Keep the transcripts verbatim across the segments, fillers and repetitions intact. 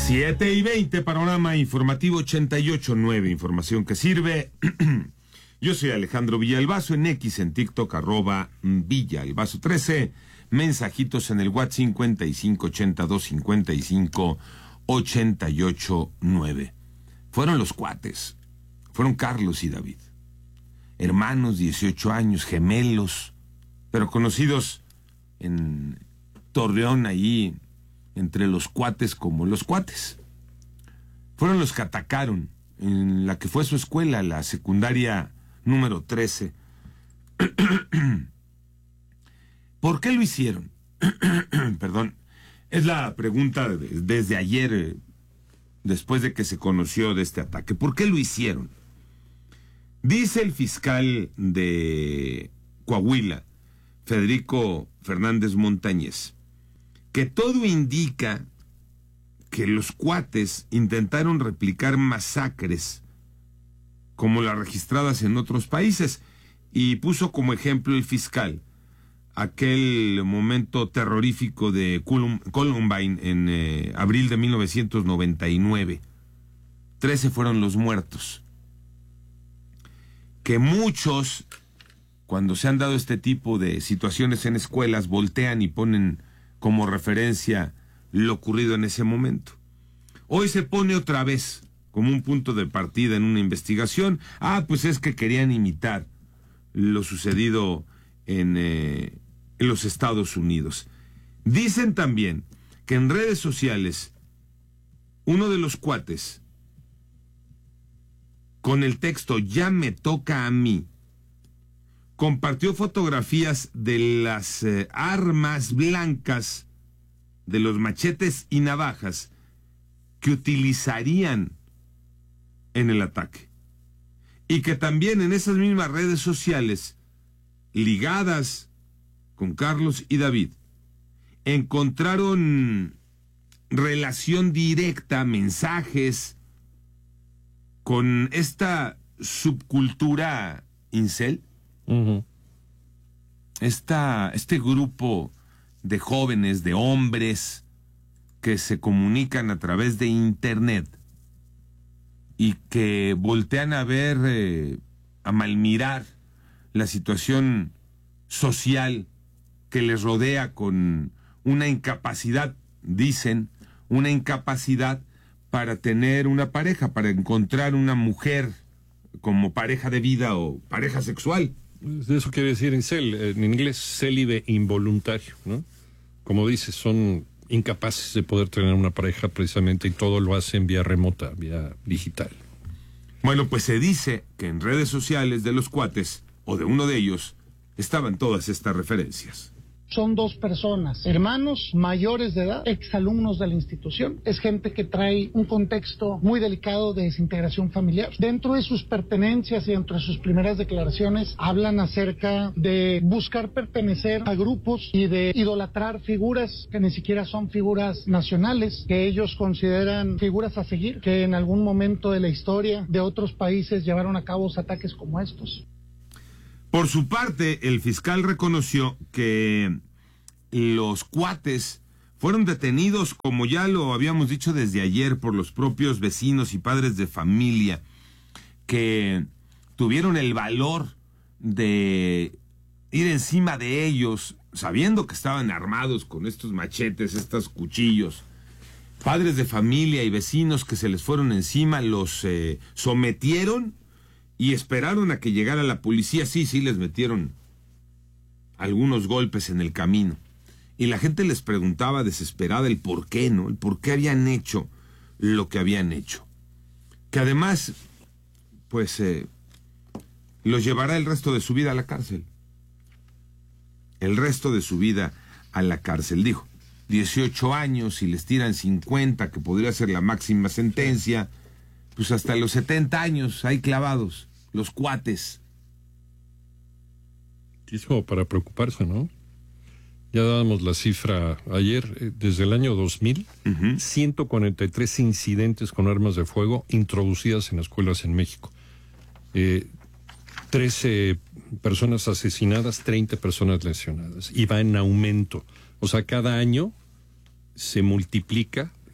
siete y veinte, panorama informativo ochenta y ocho punto nueve, información que sirve. Yo soy Alejandro Villalbazo, en X, en TikTok, arroba Villalbazo trece. Mensajitos en el WhatsApp cincuenta y cinco ochenta y dos cincuenta y cinco ochenta y ocho nueve. Fueron los cuates, fueron Carlos y David. Hermanos, dieciocho años, gemelos, pero conocidos en Torreón, ahí entre los cuates como los cuates. Fueron los que atacaron en la que fue su escuela, la secundaria número trece. ¿Por qué lo hicieron? Perdón. Es la pregunta de, desde ayer, eh, después de que se conoció de este ataque. ¿Por qué lo hicieron? Dice el fiscal de Coahuila, Federico Fernández Montañez, que todo indica que los cuates intentaron replicar masacres como las registradas en otros países, y puso como ejemplo el fiscal aquel momento terrorífico de Columbine en eh, abril de mil novecientos noventa y nueve. Trece fueron los muertos. Que muchos, cuando se han dado este tipo de situaciones en escuelas, voltean y ponen como referencia lo ocurrido en ese momento. Hoy se pone otra vez como un punto de partida en una investigación. Ah, pues es que querían imitar lo sucedido en, eh, en los Estados Unidos. Dicen también que en redes sociales uno de los cuates, con el texto "ya me toca a mí", compartió fotografías de las eh, armas blancas, de los machetes y navajas que utilizarían en el ataque. Y que también en esas mismas redes sociales, ligadas con Carlos y David, encontraron relación directa, mensajes con esta subcultura incel. Uh-huh. Esta, este grupo de jóvenes, de hombres que se comunican a través de internet y que voltean a ver, eh, a malmirar la situación social que les rodea, con una incapacidad, dicen, una incapacidad para tener una pareja, para encontrar una mujer como pareja de vida o pareja sexual. Eso quiere decir en cel, en inglés, célibe involuntario, ¿no? Como dices, son incapaces de poder tener una pareja precisamente, y todo lo hacen vía remota, vía digital. Bueno, pues se dice que en redes sociales de los cuates, o de uno de ellos, estaban todas estas referencias. Son dos personas, hermanos mayores de edad, exalumnos de la institución. Es gente que trae un contexto muy delicado de desintegración familiar. Dentro de sus pertenencias y dentro de sus primeras declaraciones hablan acerca de buscar pertenecer a grupos y de idolatrar figuras que ni siquiera son figuras nacionales, que ellos consideran figuras a seguir, que en algún momento de la historia de otros países llevaron a cabo ataques como estos. Por su parte, el fiscal reconoció que los cuates fueron detenidos, como ya lo habíamos dicho desde ayer, por los propios vecinos y padres de familia, que tuvieron el valor de ir encima de ellos, sabiendo que estaban armados con estos machetes, estos cuchillos. Padres de familia y vecinos que se les fueron encima, los eh, sometieron y esperaron a que llegara la policía. Sí, sí, les metieron algunos golpes en el camino. Y la gente les preguntaba desesperada el por qué, ¿no? El por qué habían hecho lo que habían hecho. Que además, pues, eh, los llevará el resto de su vida a la cárcel. El resto de su vida a la cárcel, dijo. dieciocho años, y les tiran cincuenta, que podría ser la máxima sentencia, pues hasta los setenta años ahí clavados, los cuates. Es como para preocuparse, ¿no? Ya dábamos la cifra ayer, desde el año dos mil, uh-huh. ciento cuarenta y tres incidentes con armas de fuego introducidas en escuelas en México. Eh, trece personas asesinadas, treinta personas lesionadas. Y va en aumento. O sea, cada año se multiplica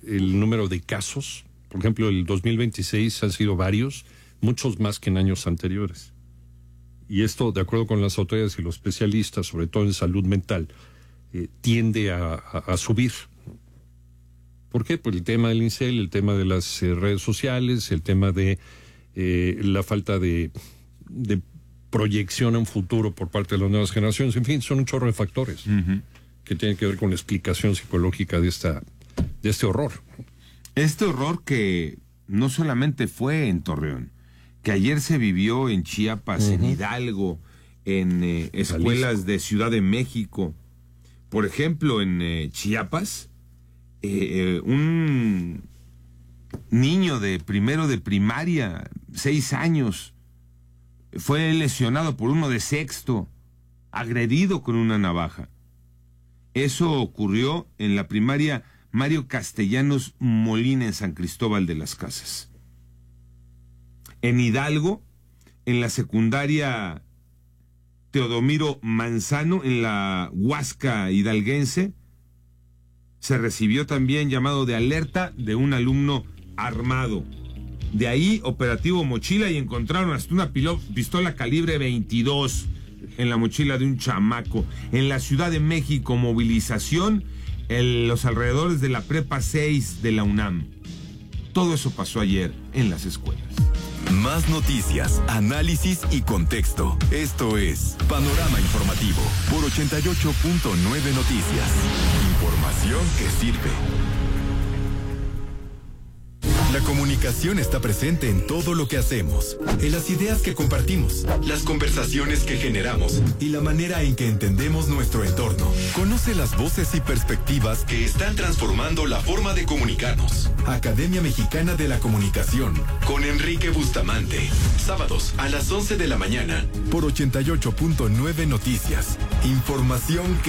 el número de casos. Por ejemplo, el dos mil veintiséis han sido varios, muchos más que en años anteriores. Y esto, de acuerdo con las autoridades y los especialistas, sobre todo en salud mental, eh, tiende a, a, a subir. ¿Por qué? Pues el tema del incel, el tema de las eh, redes sociales, el tema de eh, la falta de, de proyección a un futuro por parte de las nuevas generaciones. En fin, son un chorro de factores uh-huh. que tienen que ver con la explicación psicológica de, esta, de este horror. Este horror que no solamente fue en Torreón, que ayer se vivió en Chiapas, uh-huh. en Hidalgo, en eh, escuelas Jalisco. De Ciudad de México. Por ejemplo, en eh, Chiapas, eh, eh, un niño de primero de primaria, seis años, fue lesionado por uno de sexto, agredido con una navaja. Eso ocurrió en la primaria Mario Castellanos Molina en San Cristóbal de las Casas. En Hidalgo, en la secundaria Teodomiro Manzano, en la Huasca hidalguense, se recibió también llamado de alerta de un alumno armado. De ahí, operativo mochila, y encontraron hasta una pilo- pistola calibre veintidós en la mochila de un chamaco. En la Ciudad de México, movilización en los alrededores de la Prepa seis de la UNAM. Todo eso pasó ayer en las escuelas. Más noticias, análisis y contexto. Esto es Panorama Informativo por ochenta y ocho punto nueve Noticias. Información que sirve. La comunicación está presente en todo lo que hacemos, en las ideas que compartimos, las conversaciones que generamos y la manera en que entendemos nuestro entorno. Conoce las voces y perspectivas que están transformando la forma de comunicarnos. Academia Mexicana de la Comunicación, con Enrique Bustamante. Sábados a las once de la mañana, por ochenta y ocho punto nueve Noticias. Información que